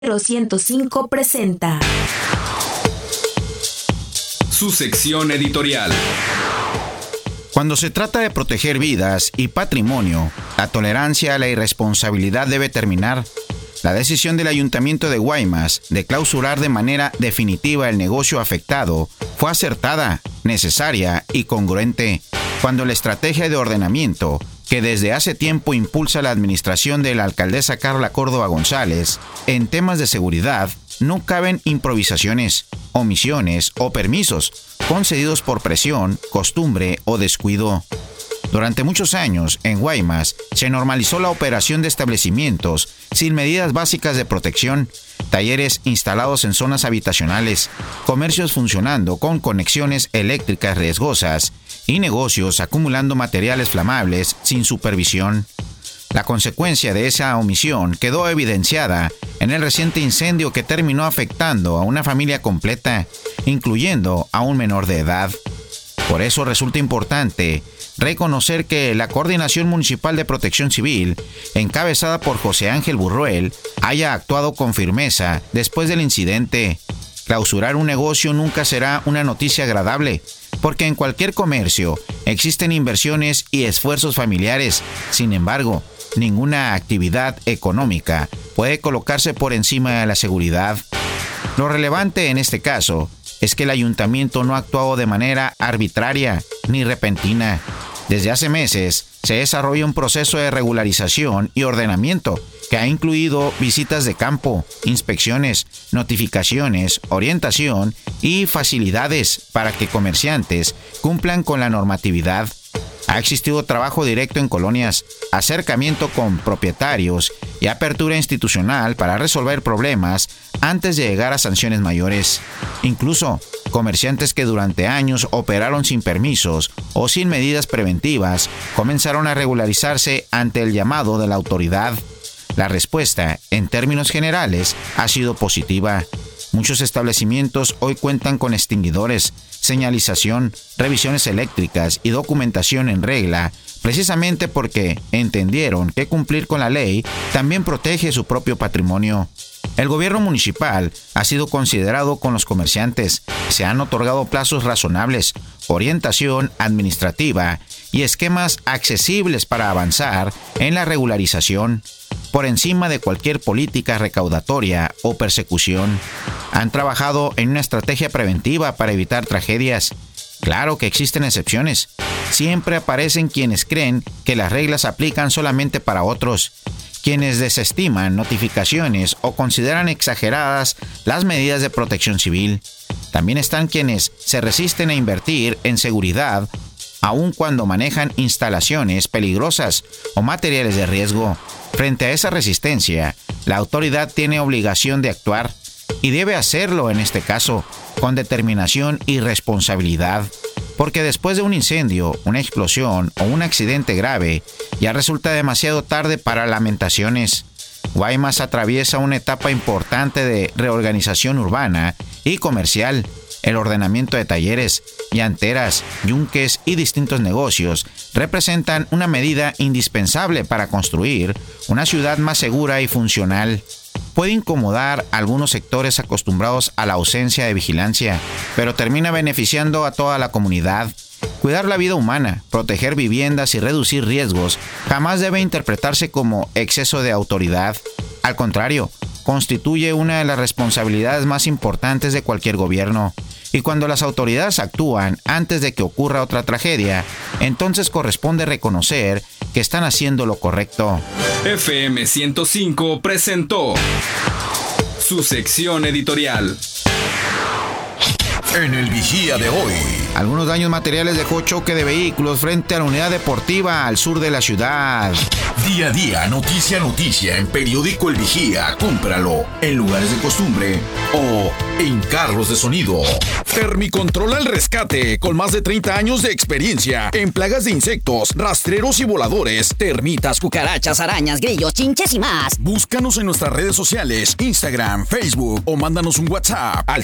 105 presenta su sección editorial. Cuando se trata de proteger vidas y patrimonio, la tolerancia a la irresponsabilidad debe terminar. La decisión del Ayuntamiento de Guaymas de clausurar de manera definitiva el negocio afectado fue acertada, necesaria y congruente, cuando la estrategia de ordenamiento que desde hace tiempo impulsa la administración de la alcaldesa Carla Córdoba González en temas de seguridad, no caben improvisaciones, omisiones o permisos concedidos por presión, costumbre o descuido. Durante muchos años, en Guaymas, se normalizó la operación de establecimientos sin medidas básicas de protección, talleres instalados en zonas habitacionales, comercios funcionando con conexiones eléctricas riesgosas y negocios acumulando materiales flamables sin supervisión. La consecuencia de esa omisión quedó evidenciada en el reciente incendio que terminó afectando a una familia completa, incluyendo a un menor de edad. Por eso resulta importante reconocer que la Coordinación Municipal de Protección Civil, encabezada por José Ángel Burruel, haya actuado con firmeza después del incidente. Clausurar un negocio nunca será una noticia agradable, porque en cualquier comercio existen inversiones y esfuerzos familiares. Sin embargo, ninguna actividad económica puede colocarse por encima de la seguridad. Lo relevante en este caso es que el ayuntamiento no ha actuado de manera arbitraria ni repentina. Desde hace meses se desarrolla un proceso de regularización y ordenamiento que ha incluido visitas de campo, inspecciones, notificaciones, orientación y facilidades para que comerciantes cumplan con la normatividad. Ha existido trabajo directo en colonias, acercamiento con propietarios y apertura institucional para resolver problemas antes de llegar a sanciones mayores. Incluso, comerciantes que durante años operaron sin permisos o sin medidas preventivas comenzaron a regularizarse ante el llamado de la autoridad. La respuesta, en términos generales, ha sido positiva. Muchos establecimientos hoy cuentan con extinguidores, señalización, revisiones eléctricas y documentación en regla, precisamente porque entendieron que cumplir con la ley también protege su propio patrimonio. El gobierno municipal ha sido considerado con los comerciantes, se han otorgado plazos razonables, orientación administrativa y esquemas accesibles para avanzar en la regularización, por encima de cualquier política recaudatoria o persecución. Han trabajado en una estrategia preventiva para evitar tragedias. Claro que existen excepciones. Siempre aparecen quienes creen que las reglas aplican solamente para otros, quienes desestiman notificaciones o consideran exageradas las medidas de protección civil. También están quienes se resisten a invertir en seguridad, aun cuando manejan instalaciones peligrosas o materiales de riesgo. Frente a esa resistencia, la autoridad tiene obligación de actuar y debe hacerlo en este caso con determinación y responsabilidad, porque después de un incendio, una explosión o un accidente grave, ya resulta demasiado tarde para lamentaciones. Guaymas atraviesa una etapa importante de reorganización urbana y comercial. El ordenamiento de talleres, llanteras, yunques y distintos negocios representan una medida indispensable para construir una ciudad más segura y funcional. Puede incomodar a algunos sectores acostumbrados a la ausencia de vigilancia, pero termina beneficiando a toda la comunidad. Cuidar la vida humana, proteger viviendas y reducir riesgos jamás debe interpretarse como exceso de autoridad. Al contrario, constituye una de las responsabilidades más importantes de cualquier gobierno. Y cuando las autoridades actúan antes de que ocurra otra tragedia, entonces corresponde reconocer que están haciendo lo correcto. FM 105 presentó su sección editorial. En el Vigía de hoy. Algunos daños materiales dejó choque de vehículos frente a la unidad deportiva al sur de la ciudad. Día a día, noticia a noticia en Periódico El Vigía. Cómpralo en lugares de costumbre o en carros de sonido. Termicontrol al rescate, con más de 30 años de experiencia en plagas de insectos, rastreros y voladores, termitas, cucarachas, arañas, grillos, chinches y más. Búscanos en nuestras redes sociales, Instagram, Facebook o mándanos un WhatsApp al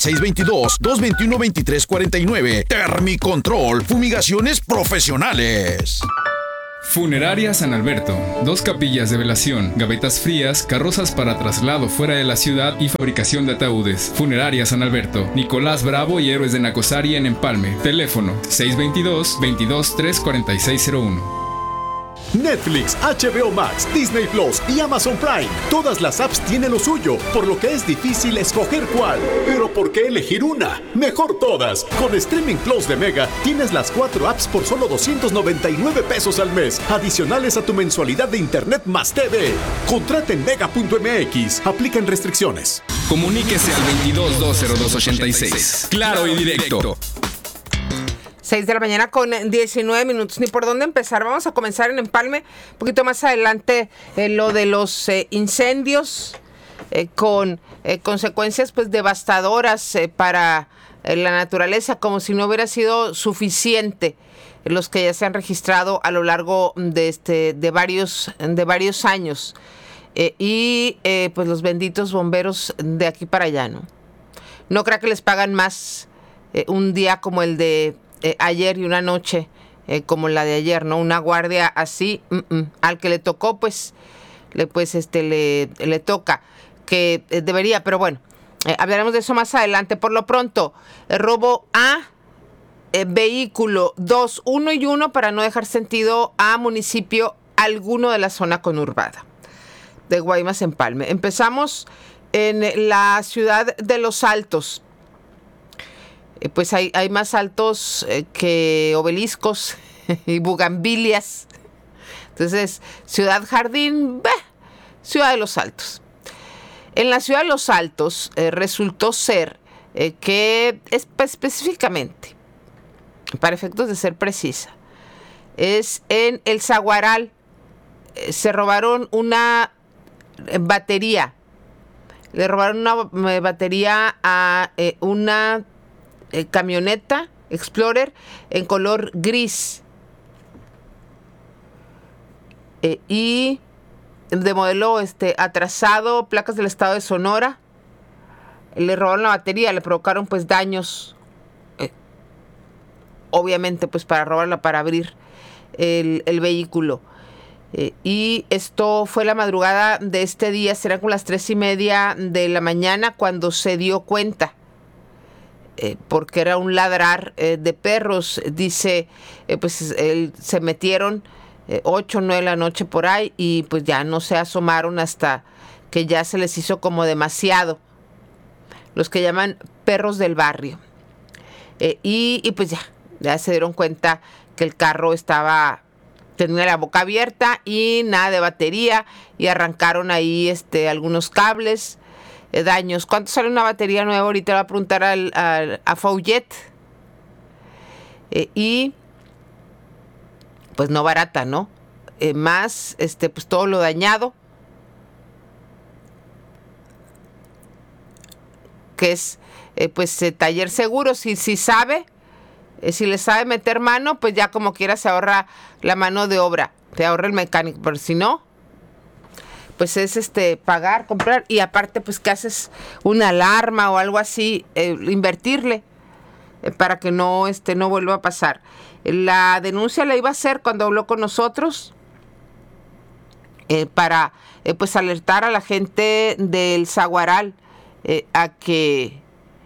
622-221-2349. Termicontrol, fumigaciones profesionales. Funeraria San Alberto. 2 capillas de velación, gavetas frías, carrozas para traslado fuera de la ciudad y fabricación de ataúdes. Funeraria San Alberto. Nicolás Bravo y Héroes de Nacosari en Empalme. Teléfono 622-22-34601. Netflix, HBO Max, Disney Plus y Amazon Prime. Todas las apps tienen lo suyo, por lo que es difícil escoger cuál. Pero ¿por qué elegir una? Mejor todas. Con Streaming Plus de Mega tienes las 4 apps por solo 299 pesos al mes, adicionales a tu mensualidad de internet más TV. Contrata en mega.mx. Aplican restricciones. Comuníquese al 22-202-86. Claro y directo. 6 de la mañana con 19 minutos. Ni por dónde empezar. Vamos a comenzar en Empalme. Un poquito más adelante lo de los incendios con consecuencias pues devastadoras para la naturaleza, como si no hubiera sido suficiente los que ya se han registrado a lo largo de varios años. Pues los benditos bomberos de aquí para allá, ¿no? No creo que les pagan más un día como el de ayer y una noche como la de ayer, ¿no? Una guardia así, al que le tocó, pues le toca, que debería, pero bueno, hablaremos de eso más adelante. Por lo pronto, robo a vehículo 2, 1 y 1 para no dejar sentido a municipio alguno de la zona conurbada de Guaymas, Empalme. Empezamos en la ciudad de Los Altos. Pues hay más altos que obeliscos y bugambilias. Entonces, Ciudad Jardín, Ciudad de Los Altos. En la Ciudad de Los Altos resultó ser que específicamente, para efectos de ser precisa, es en el Zaguaral. Se robaron una batería. Le robaron una batería a una camioneta Explorer en color gris y de modelo atrasado, placas del estado de Sonora. Le robaron la batería, le provocaron pues daños, obviamente pues para robarla, para abrir el vehículo. Y esto fue la madrugada de este día, serán con las 3:30 de la mañana cuando se dio cuenta. Porque era un ladrar de perros, dice, pues se metieron 8 o 9 de la noche por ahí y pues ya no se asomaron hasta que ya se les hizo como demasiado, los que llaman perros del barrio. Y pues ya se dieron cuenta que el carro tenía la boca abierta y nada de batería, y arrancaron ahí algunos cables. Daños. ¿Cuánto sale una batería nueva? Ahorita le voy a preguntar a Faujet. Y pues no barata, ¿no? Más pues todo lo dañado, que es taller seguro. Si sabe, si le sabe meter mano, pues ya como quiera se ahorra la mano de obra, se ahorra el mecánico, pero si no, pues es pagar, comprar, y aparte pues que haces una alarma o algo así, invertirle para que no vuelva a pasar. La denuncia la iba a hacer cuando habló con nosotros para pues alertar a la gente del Zaguaral a que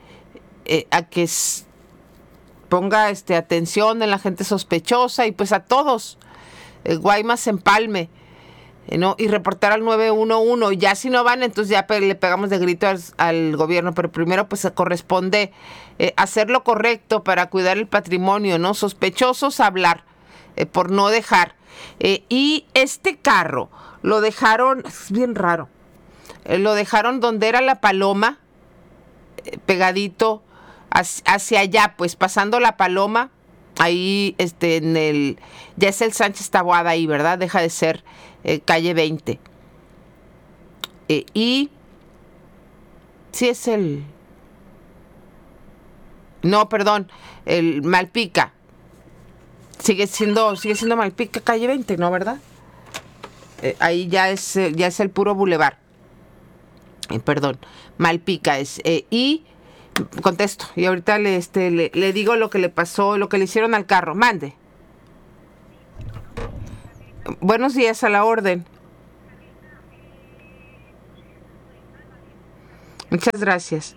ponga atención en la gente sospechosa, y pues a todos, Guaymas, Empalme, ¿no? Y reportar al 911. Ya si no van, entonces ya le pegamos de grito al gobierno, pero primero pues corresponde hacer lo correcto para cuidar el patrimonio, ¿no? Sospechosos, hablar por no dejar. Y este carro lo dejaron, es bien raro, lo dejaron donde era la Paloma, pegadito hacia allá, pues pasando la Paloma, ahí ya es el Sánchez Taboada ahí, ¿verdad? Deja de ser calle 20. Y sí es el Malpica. Sigue siendo Malpica calle 20, ¿no, verdad? Ahí ya es el puro bulevar. Perdón, Malpica es. Y contesto, y ahorita le digo lo que le pasó, lo que le hicieron al carro. Mande. Buenos días, a la orden. Muchas gracias.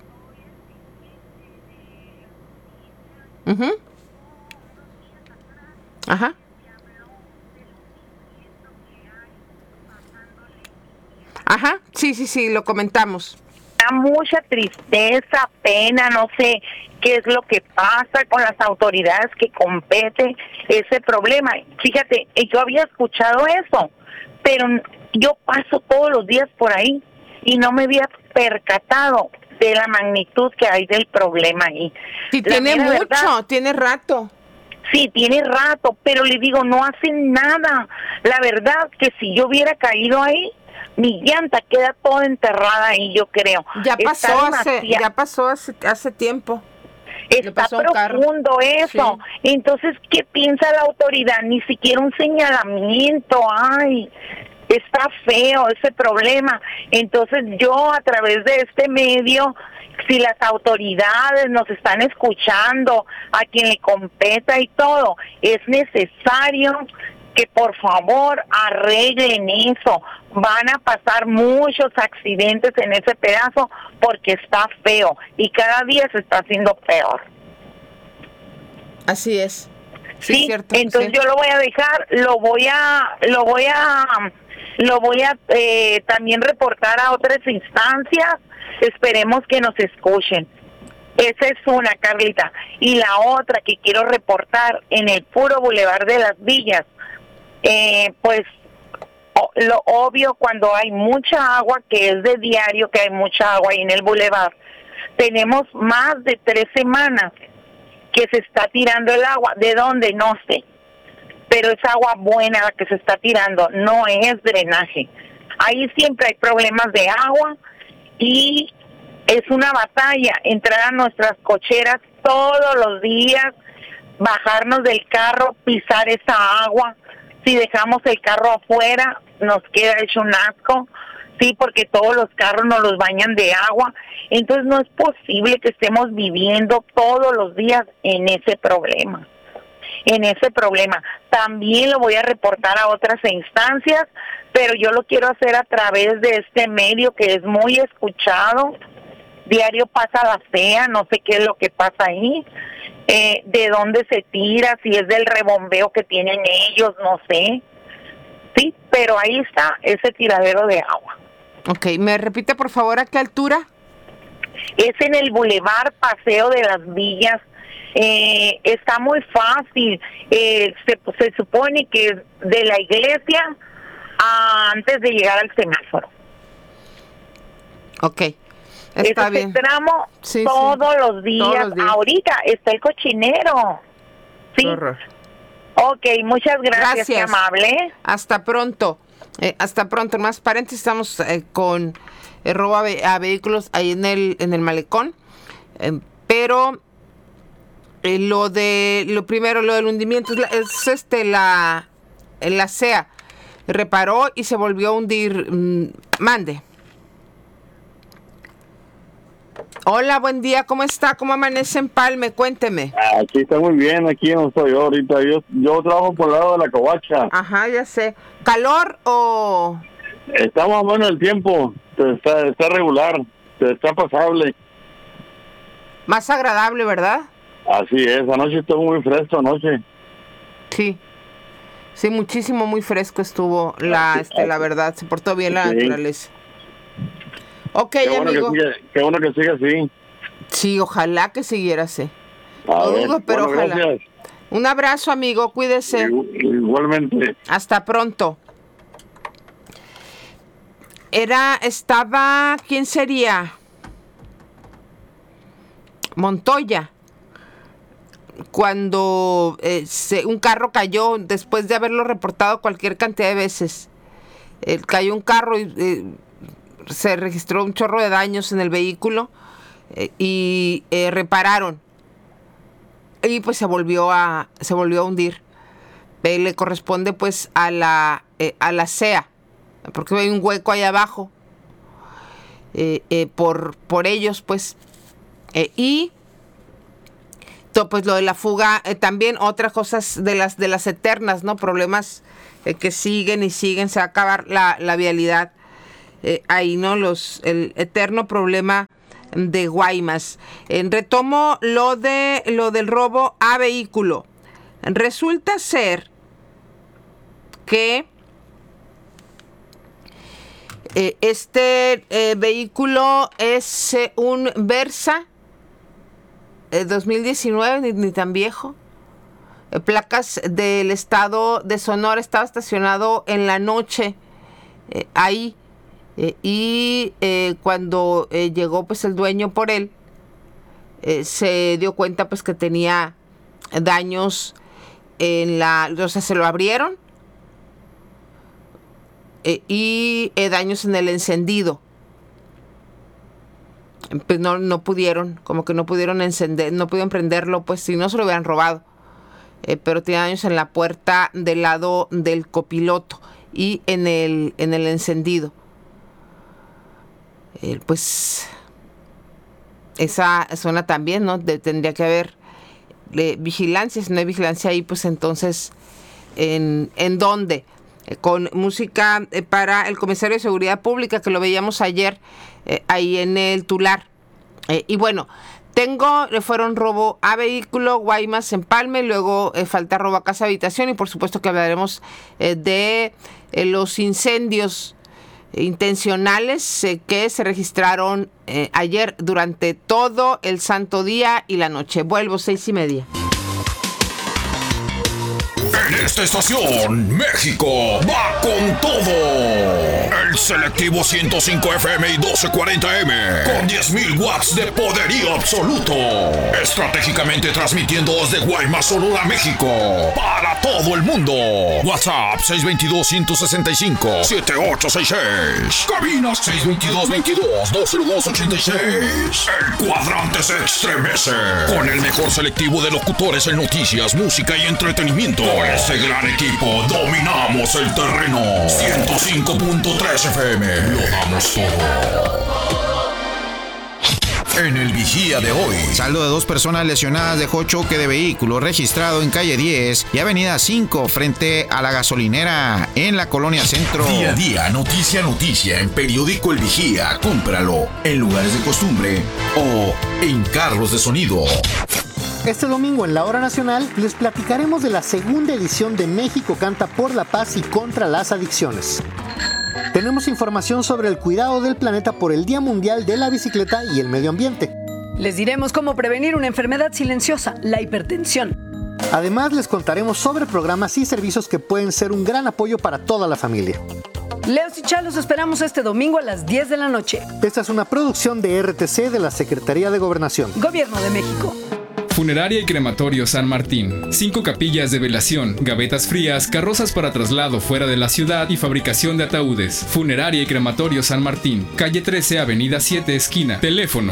Uh-huh. Ajá. Ajá, sí, lo comentamos. Da mucha tristeza, pena, no sé qué es lo que pasa con las autoridades que competen ese problema. Fíjate, yo había escuchado eso, pero yo paso todos los días por ahí y no me había percatado de la magnitud que hay del problema ahí. Sí, tiene mucho, tiene rato. Sí, tiene rato, pero le digo, no hacen nada. La verdad que si yo hubiera caído ahí, mi llanta queda toda enterrada ahí, yo creo. Ya pasó hace tiempo. Está profundo eso. Sí. Entonces, ¿qué piensa la autoridad? Ni siquiera un señalamiento. Ay, está feo ese problema. Entonces, yo a través de este medio, si las autoridades nos están escuchando, a quien le competa y todo, es necesario que por favor arreglen eso. Van a pasar muchos accidentes en ese pedazo porque está feo y cada día se está haciendo peor. Así es. Sí, cierto, entonces sí. Yo lo voy a dejar, lo voy a también reportar a otras instancias. Esperemos que nos escuchen. Esa es una, Carlita. Y la otra que quiero reportar en el puro Boulevard de las Villas, pues lo obvio, cuando hay mucha agua, que es de diario que hay mucha agua ahí en el Boulevard, tenemos más de 3 semanas que se está tirando el agua. ¿De dónde? No sé. Pero es agua buena la que se está tirando, no es drenaje. Ahí siempre hay problemas de agua y es una batalla entrar a nuestras cocheras todos los días, bajarnos del carro, pisar esa agua. Si dejamos el carro afuera, nos queda hecho un asco, sí, porque todos los carros nos los bañan de agua. Entonces no es posible que estemos viviendo todos los días en ese problema. También lo voy a reportar a otras instancias, pero yo lo quiero hacer a través de este medio que es muy escuchado. Diario pasa la fea, no sé qué es lo que pasa ahí, de dónde se tira, si es del rebombeo que tienen ellos, no sé. Sí, pero ahí está ese tiradero de agua. Ok, ¿me repite por favor a qué altura? Es en el Boulevard Paseo de las Villas. Está muy fácil. Se supone que de la iglesia antes de llegar al semáforo. Ok, está bien. Ese tramo todos los días. Ahorita está el cochinero. Sí. Horror. Ok, muchas gracias. Qué amable. Hasta pronto. Hasta pronto. Más paréntesis, estamos con el robo a vehículos ahí en el malecón. Pero lo del hundimiento es la SEA reparó y se volvió a hundir. Mande. Hola, buen día, ¿cómo está? ¿Cómo amanece en Palme? Cuénteme. Aquí está muy bien, aquí no estoy yo ahorita. Yo trabajo por el lado de la covacha. Ajá, ya sé. ¿Calor o...? Está más bueno el tiempo, está regular, está pasable. Más agradable, ¿verdad? Así es, anoche estuvo muy fresco, anoche. Sí, muchísimo, muy fresco estuvo la verdad, se portó bien la naturaleza. Ok, qué amigo. Qué bueno que siga así. Sí, ojalá que siguiera así. No dudo, pero ojalá. Gracias. Un abrazo, amigo, cuídese. Igualmente. Hasta pronto. ¿Quién sería? Montoya. Cuando un carro cayó, después de haberlo reportado cualquier cantidad de veces. Cayó un carro y se registró un chorro de daños en el vehículo y repararon. Y pues se volvió a hundir. Le corresponde pues a la SEA, porque hay un hueco ahí abajo por ellos pues. Y pues lo de la fuga, también otras cosas de las eternas, ¿no? Problemas que siguen y siguen, se va a acabar la vialidad ahí, ¿no? El eterno problema de Guaymas. Retomo lo del robo a vehículo. Resulta ser que este vehículo es un Versa 2019, ni tan viejo. Placas del estado de Sonora, estaba estacionado en la noche ahí. Y cuando llegó pues el dueño por él, se dio cuenta pues que tenía daños o sea, se lo abrieron y daños en el encendido. Pues no pudieron, como que no pudieron encender, no pudieron prenderlo, pues si no se lo hubieran robado. Pero tenía daños en la puerta del lado del copiloto y en el encendido. Pues esa zona también, ¿no? Tendría que haber vigilancia. Si no hay vigilancia ahí, pues entonces, ¿en dónde? Con música para el comisario de Seguridad Pública, que lo veíamos ayer ahí en el Tular. Y bueno, fueron robo a vehículo, Guaymas, Empalme, luego falta robo a casa habitación, y por supuesto que hablaremos de los incendios intencionales que se registraron ayer durante todo el santo día y la noche. Vuelvo 6:30. En esta estación, México va con todo. El selectivo 105 FM y 1240M con 10.000 watts de poderío absoluto. Estratégicamente transmitiendo desde Guaymas, Sonora, México, para todo el mundo. WhatsApp 622-165-7866. Cabinas 622-22-20286. El cuadrante se estremece con el mejor selectivo de locutores en noticias, música y entretenimiento. Ese gran equipo dominamos el terreno. 105.3 FM, lo damos todo. En el Vigía de hoy, Saldo de 2 personas lesionadas dejó choque de vehículo registrado en calle 10 y avenida 5 frente a la gasolinera en la colonia Centro. Día a día, noticia a noticia en periódico El Vigía. Cómpralo en lugares de costumbre o en carros de sonido. Este domingo en la Hora Nacional les platicaremos de la segunda edición de México Canta por la Paz y contra las Adicciones. Tenemos información sobre el cuidado del planeta por el Día Mundial de la Bicicleta y el Medio Ambiente. Les diremos cómo prevenir una enfermedad silenciosa, la hipertensión. Además, les contaremos sobre programas y servicios que pueden ser un gran apoyo para toda la familia. Leos y Chá, los esperamos este domingo a las 10 de la noche. Esta es una producción de RTC de la Secretaría de Gobernación. Gobierno de México. Funeraria y Crematorio San Martín. 5 capillas de velación, gavetas frías, carrozas para traslado fuera de la ciudad y fabricación de ataúdes. Funeraria y Crematorio San Martín. Calle 13, Avenida 7, esquina. Teléfono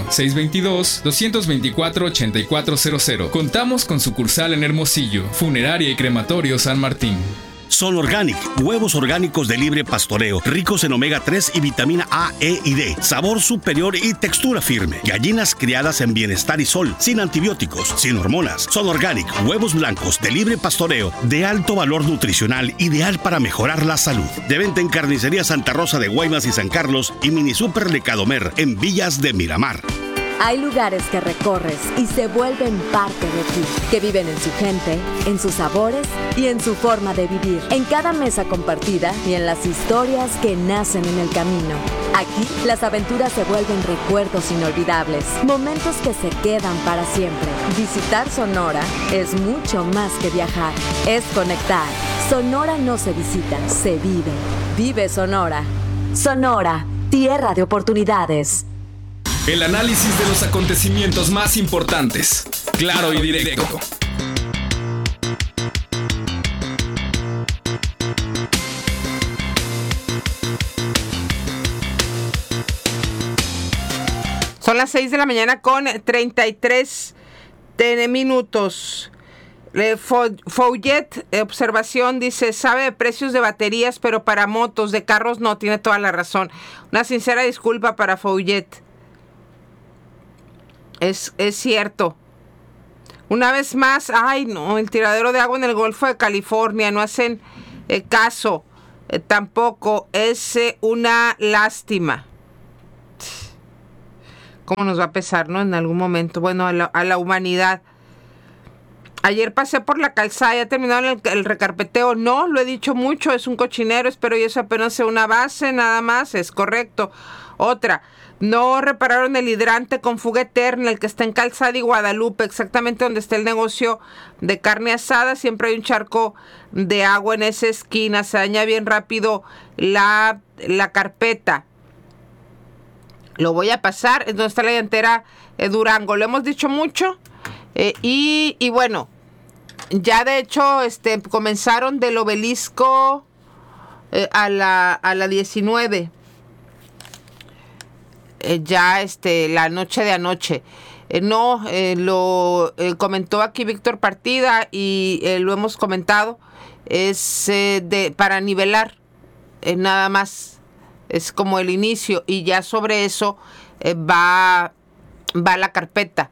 622-224-8400. Contamos con sucursal en Hermosillo. Funeraria y Crematorio San Martín. Son Organic, huevos orgánicos de libre pastoreo, ricos en omega 3 y vitamina A, E y D, sabor superior y textura firme. Gallinas criadas en bienestar y sol, sin antibióticos, sin hormonas. Son Organic, huevos blancos de libre pastoreo, de alto valor nutricional, ideal para mejorar la salud. De venta en Carnicería Santa Rosa de Guaymas y San Carlos y Mini Super Lecadomer en Villas de Miramar. Hay lugares que recorres y se vuelven parte de ti, que viven en su gente, en sus sabores y en su forma de vivir, en cada mesa compartida y en las historias que nacen en el camino. Aquí, las aventuras se vuelven recuerdos inolvidables, momentos que se quedan para siempre. Visitar Sonora es mucho más que viajar, es conectar. Sonora no se visita, se vive. Vive Sonora. Sonora, tierra de oportunidades. El análisis de los acontecimientos más importantes. Claro y directo. Son las 6 de la mañana con 33 minutos. Fouillet, observación, dice, sabe de precios de baterías, pero para motos, de carros no, tiene toda la razón. Una sincera disculpa para Fouillet. Es cierto. Una vez más, ay no, el tiradero de agua en el Golfo de California, no hacen caso, tampoco, es una lástima. ¿Cómo nos va a pesar, no? En algún momento, bueno, a la humanidad. Ayer pasé por la calzada, ya terminaron el recarpeteo. No, lo he dicho mucho, es un cochinero, espero y eso apenas sea una base, nada más, es correcto. Otra, no repararon el hidrante con fuga eterna, el que está en Calzada y Guadalupe, exactamente donde está el negocio de carne asada. Siempre hay un charco de agua en esa esquina, se daña bien rápido la carpeta. Lo voy a pasar, es donde está la llantera Durango, lo hemos dicho mucho. Y bueno, ya de hecho comenzaron del Obelisco a la 19. Ya la noche de anoche. Lo comentó aquí Víctor Partida y lo hemos comentado. Es para nivelar, nada más. Es como el inicio y ya sobre eso va la carpeta.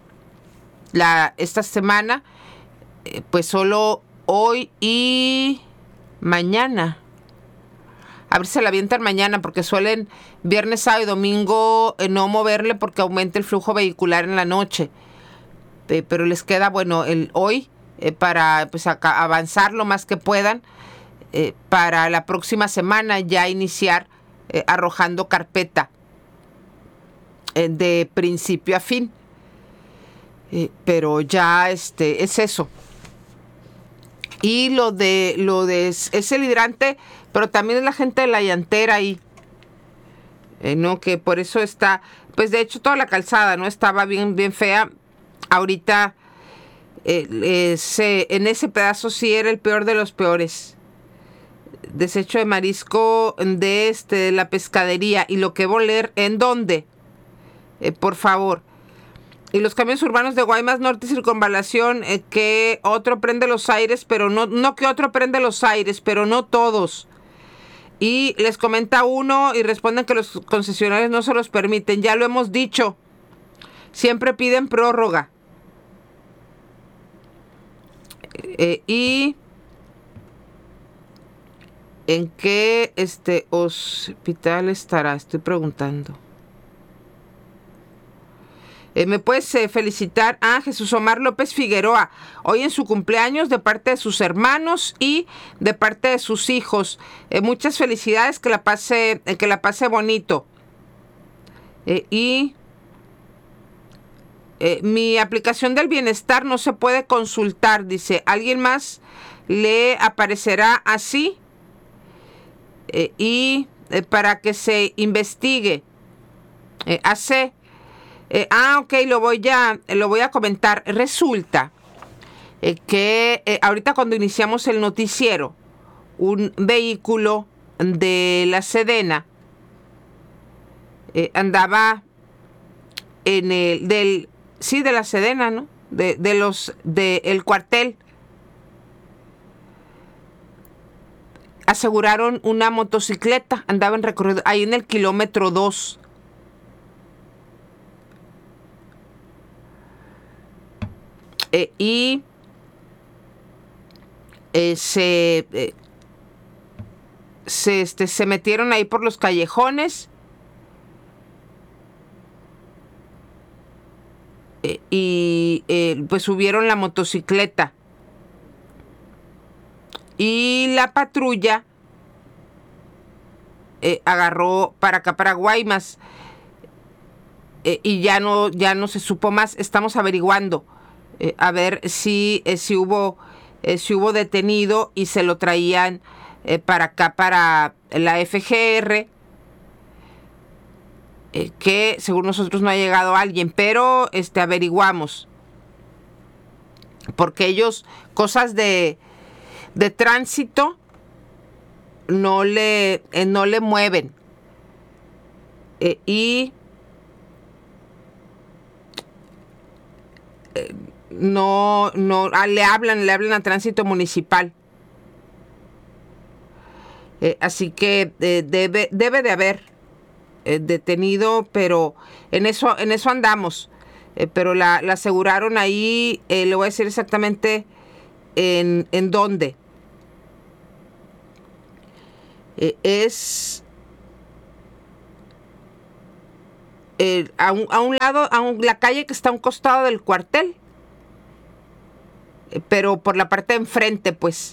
Esta semana, pues solo hoy y mañana. A ver si se la avientan mañana, porque suelen viernes, sábado y domingo no moverle porque aumenta el flujo vehicular en la noche. Pero les queda, bueno, el hoy para pues avanzar lo más que puedan para la próxima semana ya iniciar arrojando carpeta de principio a fin. Pero ya es eso. Y lo de es el hidrante, pero también es la gente de la llantera ahí. No, que por eso está, pues de hecho toda la calzada, ¿no? Estaba bien fea. Ahorita en ese pedazo sí era el peor de los peores. Desecho de marisco de la pescadería. Y lo que voy a leer, ¿en dónde? Por favor. Y los camiones urbanos de Guaymas Norte Circunvalación, que otro prende los aires, pero no que otro prende los aires, pero no todos. Y les comenta uno y responden que los concesionarios no se los permiten. Ya lo hemos dicho. Siempre piden prórroga. Y ¿en qué hospital estará? Estoy preguntando. ¿Me puedes felicitar a Jesús Omar López Figueroa hoy en su cumpleaños de parte de sus hermanos y de parte de sus hijos? Muchas felicidades, que la pase bonito. Mi aplicación del bienestar no se puede consultar, dice. ¿Alguien más le aparecerá así? Para que se investigue. Ok, lo voy a comentar. Resulta que ahorita cuando iniciamos el noticiero, un vehículo de la Sedena andaba en de la Sedena, ¿no? El cuartel. Aseguraron una motocicleta, andaba en recorrido ahí en el kilómetro 2. Se metieron ahí por los callejones pues subieron la motocicleta y la patrulla agarró para acá, para Guaymas, y ya no se supo más. Estamos averiguando a ver si hubo detenido y se lo traían para acá, para la FGR, que según nosotros no ha llegado alguien, pero averiguamos, porque ellos cosas de tránsito no le mueven, no le hablan a tránsito municipal. Así que debe de haber detenido, pero en eso andamos. pero la aseguraron ahí, le voy a decir exactamente en dónde. Es a un lado, la calle que está a un costado del cuartel, pero por la parte de enfrente, pues.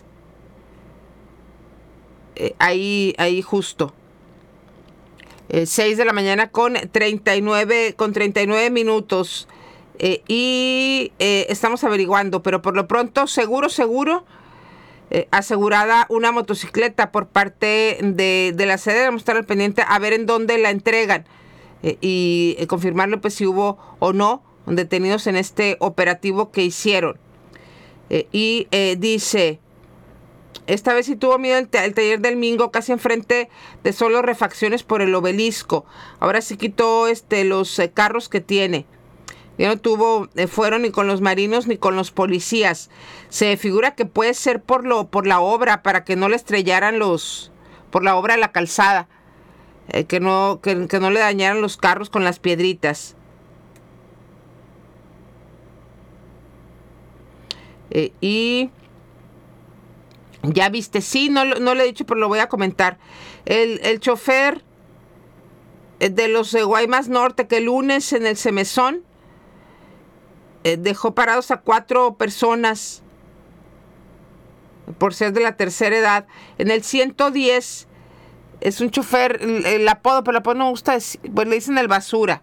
Ahí justo. 6 de la mañana con 39 minutos. Y estamos averiguando, pero por lo pronto, seguro, asegurada una motocicleta por parte de la sede. Vamos a estar al pendiente a ver en dónde la entregan y confirmarle pues si hubo o no detenidos en este operativo que hicieron. Y dice, esta vez sí tuvo miedo el taller del Mingo, casi enfrente de Solo Refacciones por el Obelisco. Ahora sí quitó los carros que tiene. Ya no fueron ni con los marinos ni con los policías. Se figura que puede ser por la obra, para que no le estrellaran por la obra de la calzada. Que no le dañaran los carros con las piedritas. Y ya viste, sí, no le he dicho, pero lo voy a comentar. El chofer de los Guaymas Norte, que el lunes en el Semezón dejó parados a 4 personas por ser de la tercera edad. En el 110 es un chofer, el apodo, pero el apodo no me gusta decir, pues le dicen el basura.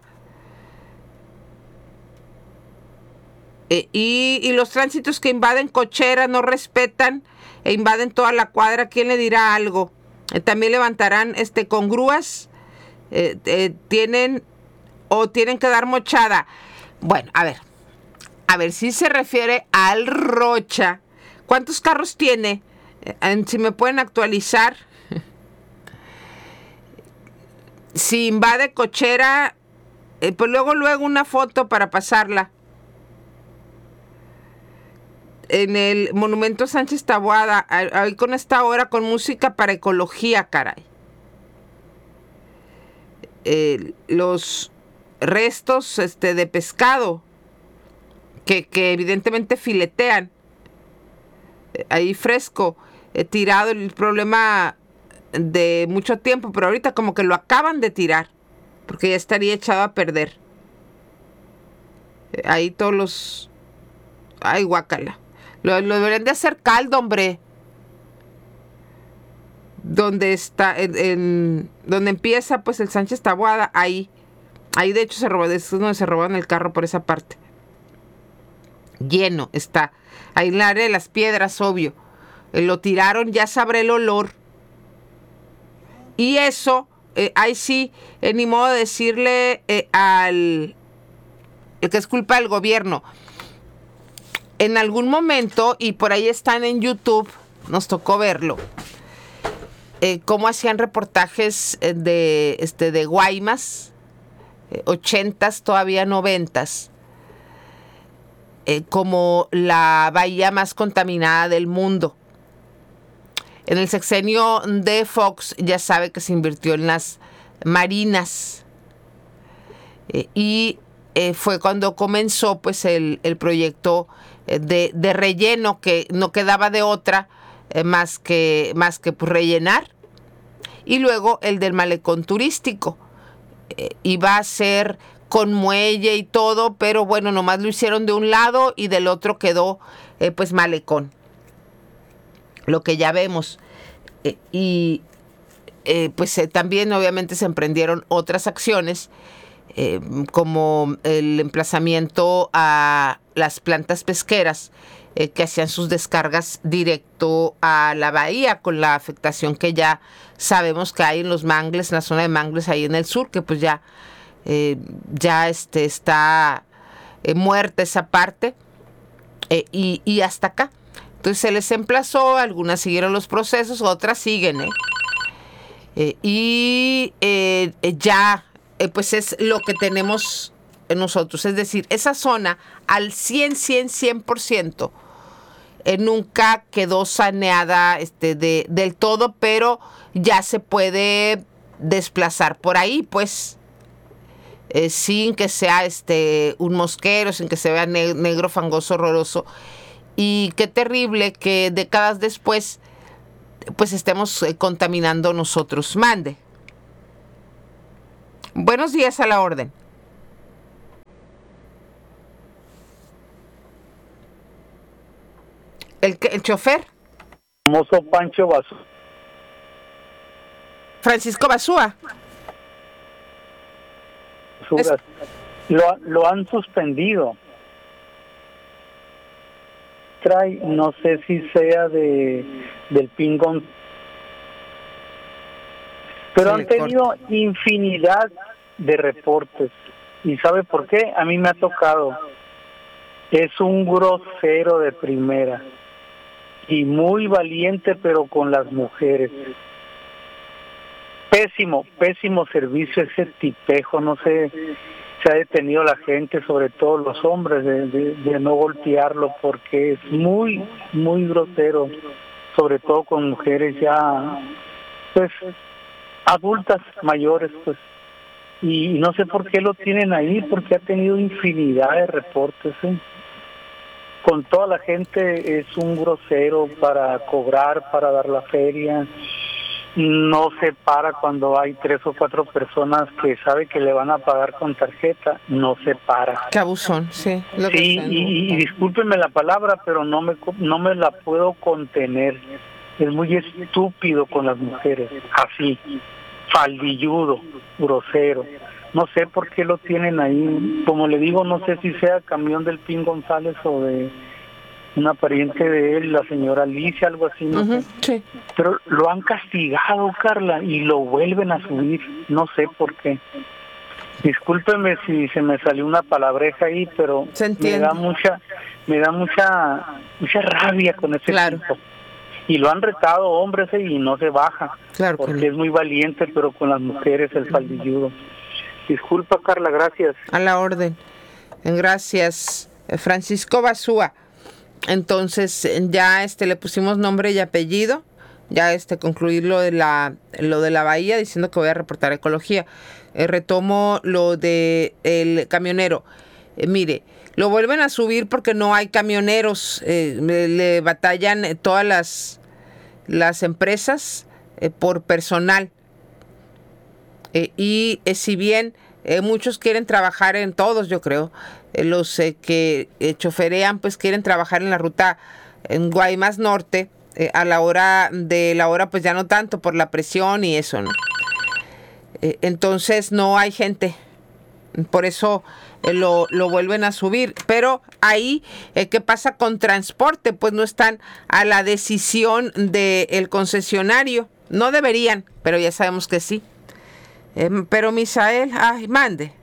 Y los tránsitos que invaden cochera no respetan e invaden toda la cuadra. ¿Quién le dirá algo? También levantarán con grúas. Tienen que dar mochada. Bueno, a ver si se refiere al Rocha. ¿Cuántos carros tiene? Si me pueden actualizar. Si invade cochera, pues luego una foto para pasarla. En el Monumento Sánchez Taboada, ahí con esta hora con música para ecología, caray. Los restos de pescado que evidentemente filetean ahí fresco, tirado, el problema de mucho tiempo, pero ahorita como que lo acaban de tirar porque ya estaría echado a perder. Ahí todos los... Ay, guácala. Lo deberían de hacer caldo, hombre. Donde está, donde empieza pues el Sánchez Taboada, ahí de hecho es donde se robaron el carro por esa parte. Lleno está. Ahí en el área de las piedras, obvio. Lo tiraron, ya sabré el olor. Y eso, ahí sí, ni modo de decirle el que es culpa del gobierno. En algún momento, y por ahí están en YouTube, nos tocó verlo, cómo hacían reportajes de Guaymas, 80s, todavía 90s, como la bahía más contaminada del mundo. En el sexenio de Fox, ya sabe que se invirtió en las marinas, y fue cuando comenzó pues el proyecto de relleno, que no quedaba de otra más que pues, rellenar. Y luego el del malecón turístico, iba a ser con muelle y todo, pero bueno, nomás lo hicieron de un lado y del otro quedó pues malecón, lo que ya vemos. Pues también obviamente se emprendieron otras acciones, como el emplazamiento a las plantas pesqueras que hacían sus descargas directo a la bahía, con la afectación que ya sabemos que hay en los mangles, en la zona de mangles ahí en el sur, que pues ya está muerta esa parte, y hasta acá. Entonces se les emplazó, algunas siguieron los procesos, otras siguen, pues es lo que tenemos nosotros. Es decir, esa zona al 100% nunca quedó saneada del todo, pero ya se puede desplazar por ahí, pues. sin que sea un mosquero, sin que se vea negro, fangoso, horroroso. Y qué terrible que décadas después pues estemos contaminando nosotros. Mande. Buenos días, a la orden. ¿El chofer? Famoso Pancho Basúa. Francisco Basúa. Lo han suspendido. No sé si sea del Pingón, pero han tenido infinidad de reportes. ¿Y sabe por qué? A mí me ha tocado. Es un grosero de primera y muy valiente, pero con las mujeres. Pésimo servicio ese tipejo. No sé, se ha detenido la gente, sobre todo los hombres, de no golpearlo, porque es muy grosero, sobre todo con mujeres ya, pues, adultas, mayores, pues. Y no sé por qué lo tienen ahí, porque ha tenido infinidad de reportes, ¿eh? Con toda la gente es un grosero para cobrar, para dar la feria. No se para cuando hay 3 o 4 personas que sabe que le van a pagar con tarjeta, no se para. Qué abusón, sí. Sí, y discúlpenme la palabra, pero no me la puedo contener. Es muy estúpido con las mujeres, así, faldilludo, grosero. No sé por qué lo tienen ahí. Como le digo, no sé si sea camión del Pin González o de una pariente de él, la señora Alicia, algo así, no sé. Sí. Pero lo han castigado, Carla, y lo vuelven a subir, no sé por qué. Discúlpeme si se me salió una palabreja ahí, pero me da mucha rabia con ese tipo. Y lo han retado hombres y no se baja, porque es muy valiente, pero con las mujeres el faldilludo. Disculpa, Carla, gracias. A la orden. Gracias. Francisco Basúa. Entonces ya le pusimos nombre y apellido. Ya concluir lo de la bahía, diciendo que voy a reportar ecología. Retomo lo de el camionero. Mire, lo vuelven a subir porque no hay camioneros. Le batallan todas las empresas por personal. Y si bien muchos quieren trabajar en todos, yo creo, los que choferean pues quieren trabajar en la ruta en Guaymas Norte, a la hora pues ya no tanto por la presión y eso, ¿no? Entonces no hay gente, por eso lo vuelven a subir. Pero ahí, ¿qué pasa con transporte? Pues no están a la decisión del concesionario. No deberían, pero ya sabemos que sí. Pero Misael, mande.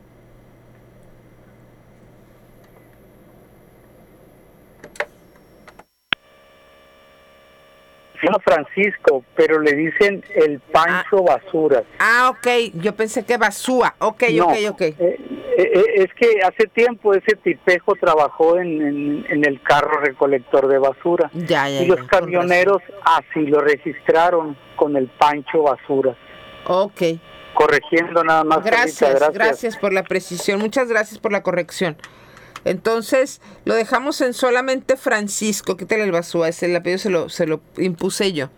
No, Francisco, pero le dicen el Pancho Basuras. Ok, yo pensé que Basúa. Ok. Es que hace tiempo ese tipejo trabajó en el carro recolector de basura. Y los camioneros así lo registraron con el Pancho Basuras. Ok. Corrigiendo nada más. Gracias por la precisión. Muchas gracias por la corrección. Entonces, lo dejamos en solamente Francisco. Quítale el Basúa, ese apellido se lo impuse yo.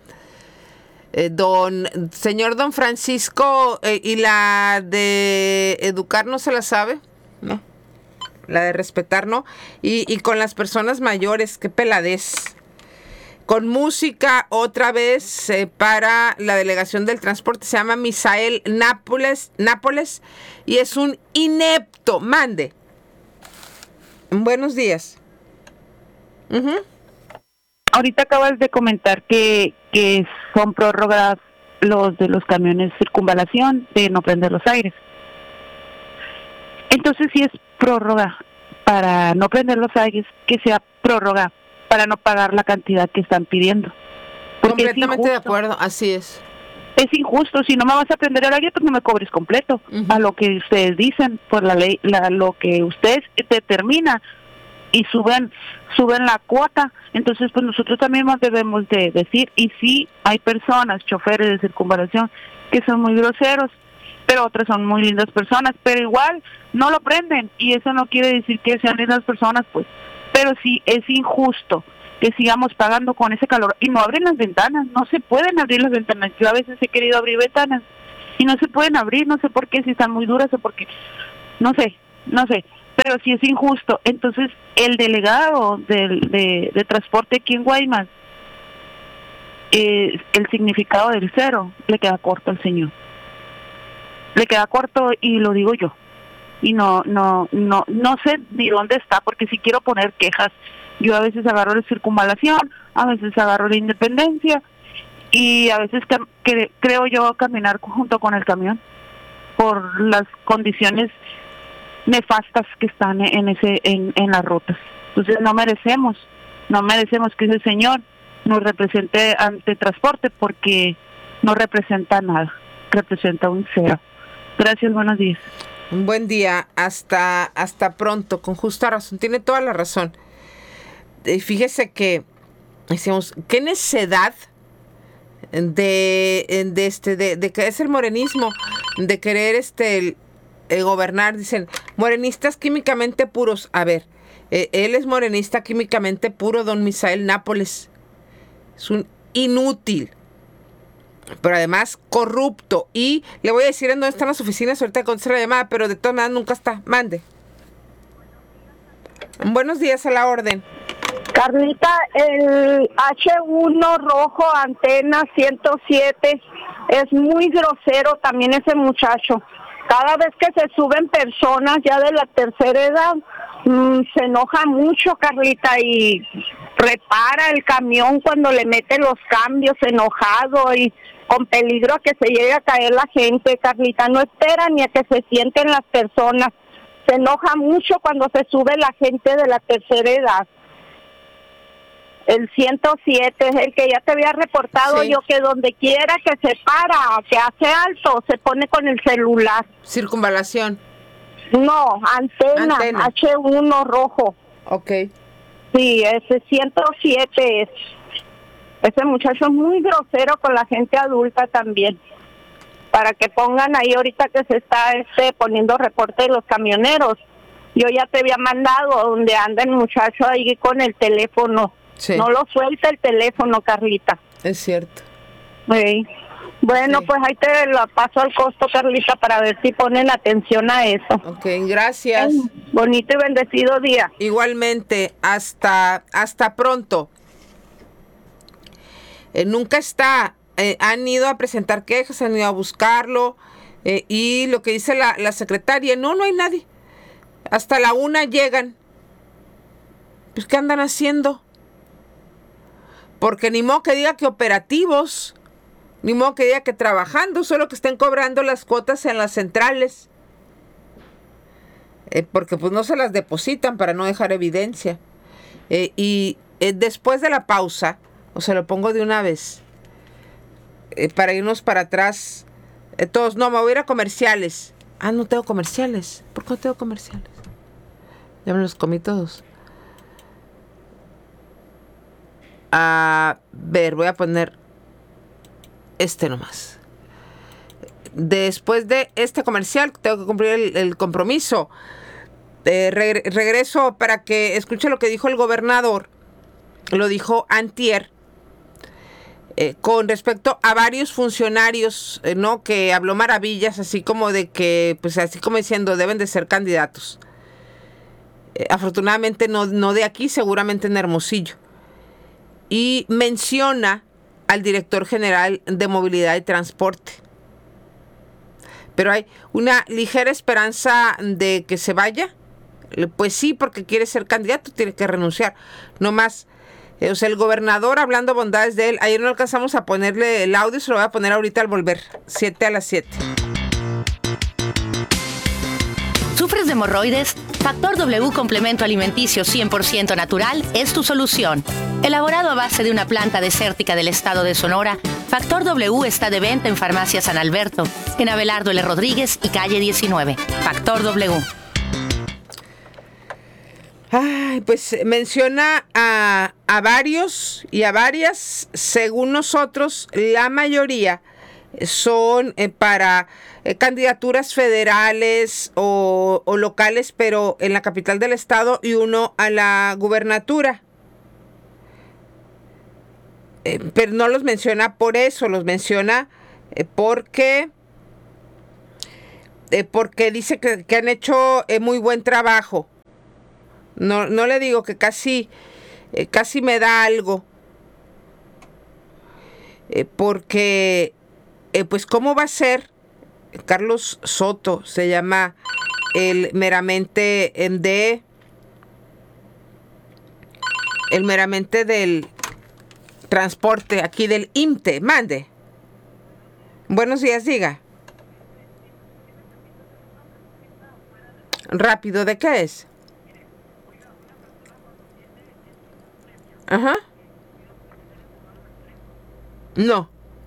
Señor don Francisco, ¿y la de educar no se la sabe? ¿No? La de respetar, ¿no? Y con las personas mayores, qué peladez. Con música otra vez para la delegación del transporte. Se llama Misael Nápoles y es un inepto. Mande. Buenos días. Ahorita acabas de comentar que son prórrogas los de los camiones circunvalación de no prender los aires. Entonces, si es prórroga para no prender los aires, que sea prórroga para no pagar la cantidad que están pidiendo. Porque completamente de acuerdo, así es. Es injusto, si no me vas a prender el aire, pues no me cobres completo, a lo que ustedes dicen, por la ley, lo que ustedes determinan, y suben la cuota. Entonces, pues nosotros también más debemos de decir, y sí hay personas, choferes de circunvalación, que son muy groseros, pero otras son muy lindas personas, pero igual no lo prenden, y eso no quiere decir que sean lindas personas, pues, pero sí es injusto que sigamos pagando con ese calor, y no abren las ventanas, no se pueden abrir las ventanas. Yo a veces he querido abrir ventanas y no se pueden abrir, no sé por qué, si están muy duras o por qué, no sé, pero sí es injusto. Entonces el delegado de transporte aquí en Guaymas, el significado del cero le queda corto al señor, le queda corto, y lo digo yo, y no sé ni dónde está, porque si quiero poner quejas, yo a veces agarro la Circunvalación, a veces agarro la Independencia, y a veces creo yo caminar junto con el camión por las condiciones nefastas que están en las rutas. Entonces no merecemos que ese señor nos represente ante transporte, porque no representa nada, representa un cero. Gracias, buenos días. Un buen día, hasta pronto, con justa razón, tiene toda la razón. Fíjese que decimos, qué necedad de que es el morenismo, de querer gobernar. Dicen, morenistas químicamente puros. A ver, él es morenista químicamente puro, don Misael Nápoles. Es un inútil, pero además corrupto. Y le voy a decir en dónde están las oficinas, ahorita contestar la llamada, pero de todas maneras nunca está. Mande. Buenos días, a la orden. Carlita, el H1 rojo, antena 107, es muy grosero también ese muchacho. Cada vez que se suben personas ya de la tercera edad, se enoja mucho, Carlita, y repara el camión cuando le mete los cambios enojado y con peligro a que se llegue a caer la gente, Carlita. No espera ni a que se sienten las personas. Se enoja mucho cuando se sube la gente de la tercera edad. El 107 es el que ya te había reportado, sí. Yo, que donde quiera que se para, que hace alto, se pone con el celular. Circunvalación. No, antena. H1 rojo. Ok. Sí, ese 107 es. Ese muchacho es muy grosero con la gente adulta también. Para que pongan ahí ahorita que se está poniendo reporte de los camioneros. Yo ya te había mandado donde anda el muchacho ahí con el teléfono. Sí. No lo suelta el teléfono, Carlita. Es cierto. Sí. Bueno, sí. Pues ahí te lo paso al costo, Carlita, para ver si ponen atención a eso. Ok, gracias. Bonito y bendecido día. Igualmente, hasta pronto. Nunca está. Han ido a presentar quejas, han ido a buscarlo, y lo que dice la secretaria, no hay nadie. Hasta la 1 llegan. Pues, ¿qué andan haciendo? Porque ni modo que diga que operativos, ni modo que diga que trabajando, solo que estén cobrando las cuotas en las centrales. Porque pues no se las depositan para no dejar evidencia. Y después de la pausa, o se lo pongo de una vez, para irnos para atrás, todos, no, me voy a ir a comerciales. Ah, no tengo comerciales. ¿Por qué no tengo comerciales? Ya me los comí todos. A ver, voy a poner nomás. Después de este comercial, tengo que cumplir el compromiso. Regreso para que escuche lo que dijo el gobernador. Lo dijo antier. Con respecto a varios funcionarios, ¿no? Que habló maravillas, así como de que, pues así como diciendo, deben de ser candidatos. Afortunadamente no de aquí, seguramente en Hermosillo. Y menciona al director general de Movilidad y Transporte. Pero hay una ligera esperanza de que se vaya. Pues sí, porque quiere ser candidato, tiene que renunciar. No más. O sea, el gobernador hablando bondades de él. Ayer no alcanzamos a ponerle el audio, se lo voy a poner ahorita al volver. 7 a las 7. ¿Sufres de hemorroides? Factor W complemento alimenticio 100% natural es tu solución. Elaborado a base de una planta desértica del estado de Sonora, Factor W está de venta en Farmacia San Alberto, en Abelardo L. Rodríguez y calle 19. Factor W. Ay, pues menciona a varios y a varias. Según nosotros, la mayoría son para candidaturas federales o locales, pero en la capital del estado, y uno a la gubernatura. Pero no los menciona por eso, los menciona porque dice que han hecho muy buen trabajo. No le digo que casi me da algo. Porque, pues, ¿cómo va a ser? Carlos Soto se llama el meramente del transporte aquí del IMTE. Mande. Buenos días, diga. Rápido, ¿de qué es? Ajá. No.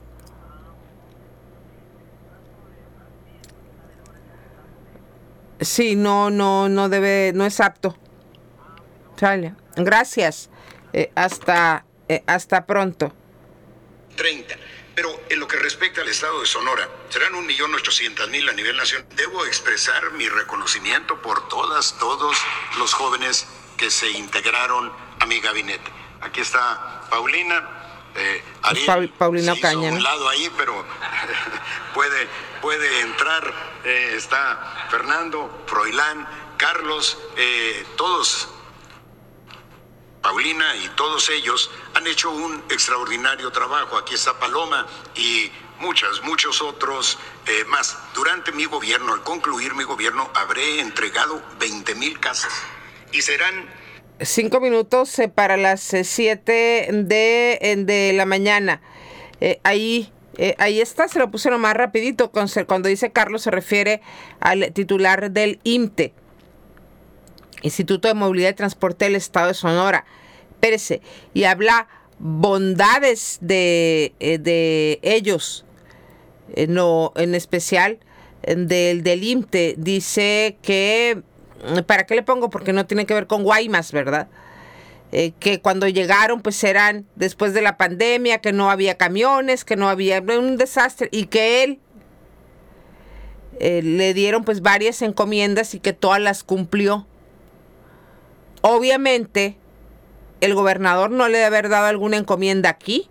Sí, no debe, no es apto. Sale. Gracias. Hasta pronto. 30. Pero en lo que respecta al estado de Sonora, serán 1.800.000 a nivel nacional. Debo expresar mi reconocimiento por todos los jóvenes que se integraron a mi gabinete. Aquí está Paulina, Ariel, Paulina se hizo Ocaña, a un ¿no? lado ahí, pero puede entrar. Está Fernando, Froilán, Carlos, todos. Paulina y todos ellos han hecho un extraordinario trabajo. Aquí está Paloma y muchos otros más. Durante mi gobierno, al concluir mi gobierno, habré entregado 20,000 casas y serán 5 minutos para las 7 de la mañana. Ahí está, se lo pusieron más rapidito. Cuando dice Carlos se refiere al titular del IMTE, Instituto de Movilidad y Transporte del Estado de Sonora. Espérese, y habla bondades de ellos, no, en especial del IMTE. Dice que, ¿para qué le pongo? Porque no tiene que ver con Guaymas, ¿verdad? Que cuando llegaron pues eran después de la pandemia, que no había camiones, que no había un desastre, y que él le dieron pues varias encomiendas y que todas las cumplió. Obviamente el gobernador no le debe haber dado alguna encomienda aquí,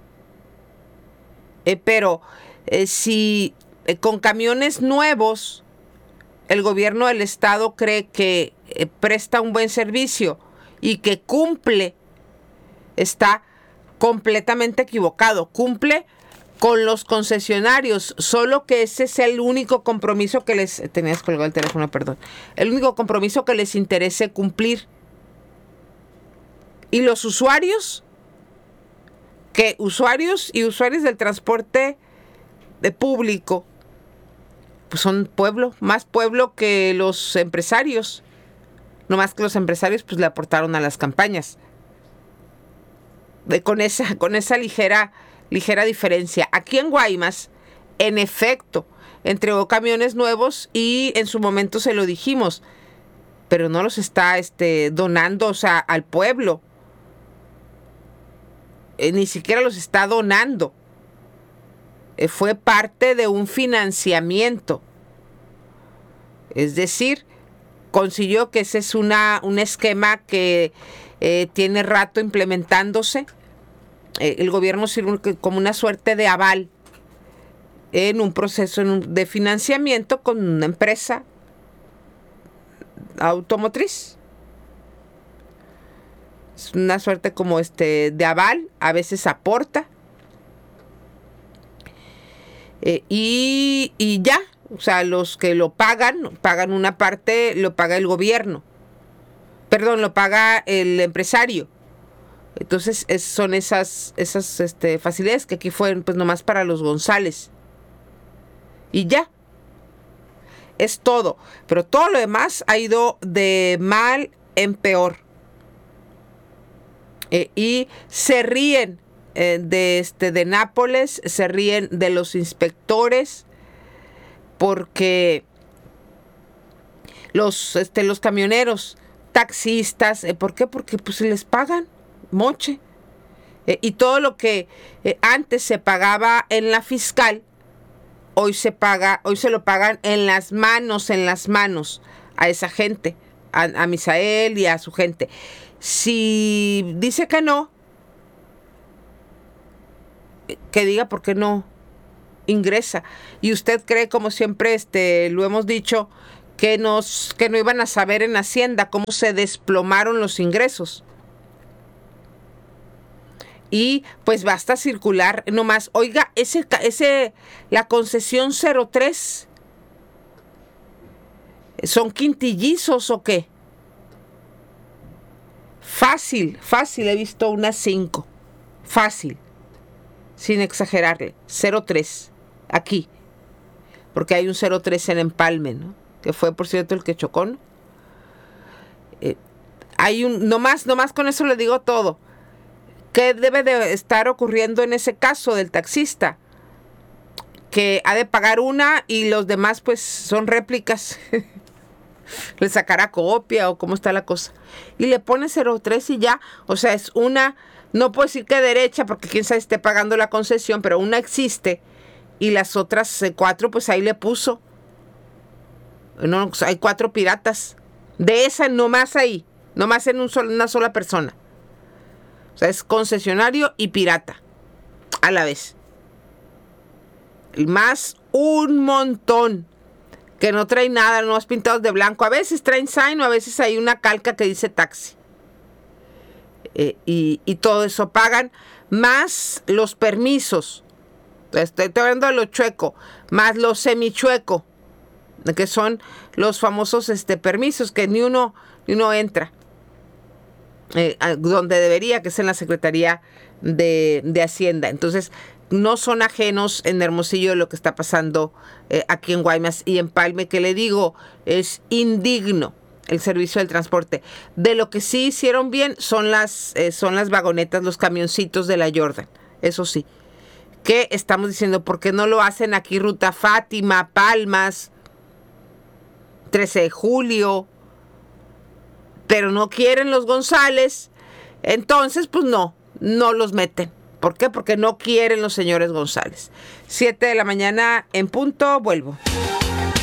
pero si con camiones nuevos el gobierno del estado cree que presta un buen servicio y que cumple, está completamente equivocado. Cumple con los concesionarios, solo que ese es el único compromiso que les... Tenías colgado el teléfono, perdón. El único compromiso que les interese cumplir. Y los usuarios, que usuarios y usuarios del transporte público, pues son pueblo, más pueblo que los empresarios. No más que los empresarios pues le aportaron a las campañas. Con esa ligera diferencia. Aquí en Guaymas, en efecto, entregó camiones nuevos y en su momento se lo dijimos, pero no los está donando, o sea, al pueblo. Ni siquiera los está donando. Fue parte de un financiamiento. Es decir, consiguió que ese es un esquema que tiene rato implementándose. El gobierno sirve como una suerte de aval en un proceso de financiamiento con una empresa automotriz. Es una suerte como de aval, a veces aporta. Y ya, o sea, los que lo pagan una parte, lo paga el gobierno. Perdón, lo paga el empresario. Entonces son esas facilidades que aquí fueron pues nomás para los González. Y ya. Es todo. Pero todo lo demás ha ido de mal en peor. Y se ríen de Nápoles, se ríen de los inspectores, porque los camioneros, taxistas, ¿por qué? Porque pues les pagan moche. Y todo lo que antes se pagaba en la fiscal, hoy se lo pagan en las manos a esa gente, a Misael y a su gente. Si dice que no, que diga por qué no ingresa. Y usted cree, como siempre lo hemos dicho, que no iban a saber en Hacienda cómo se desplomaron los ingresos. Y pues basta circular nomás. Oiga, la concesión 03, ¿son quintillizos o qué? Fácil, he visto unas 5. Fácil, sin exagerarle. 03, aquí. Porque hay un 03 en Empalme, ¿no? Que fue, por cierto, el que chocó, ¿no? Hay nomás con eso le digo todo. ¿Qué debe de estar ocurriendo en ese caso del taxista? Que ha de pagar una y los demás pues son réplicas. Le sacará copia o cómo está la cosa. Y le pone 03 y ya. O sea, es una, no puedo decir que derecha porque quién sabe esté pagando la concesión, pero una existe y las otras 4 pues ahí le puso. No, hay 4 piratas. De esa nomás ahí. Nomás en una sola persona. O sea, es concesionario y pirata a la vez. Y más un montón que no trae nada, no has pintados de blanco. A veces traen sign o a veces hay una calca que dice taxi. Y todo eso pagan, más los permisos. Estoy hablando de lo chueco, más los semichueco, que son los famosos permisos que ni uno entra. Donde debería, que es en la Secretaría de Hacienda. Entonces, no son ajenos en Hermosillo de lo que está pasando aquí en Guaymas y en Empalme, que le digo, es indigno el servicio del transporte. De lo que sí hicieron bien son las vagonetas, los camioncitos de la Jordan. Eso sí. ¿Qué estamos diciendo? ¿Por qué no lo hacen aquí Ruta Fátima, Palmas, 13 de julio? Pero no quieren los González, entonces pues no los meten. ¿Por qué? Porque no quieren los señores González. 7 de la mañana en punto, vuelvo.